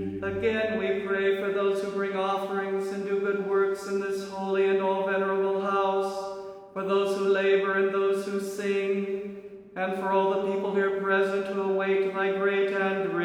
Again we pray for those who bring offerings and do good works in this holy and all venerable house, for those who labor and those who sing, and for all the people here present who await thy grace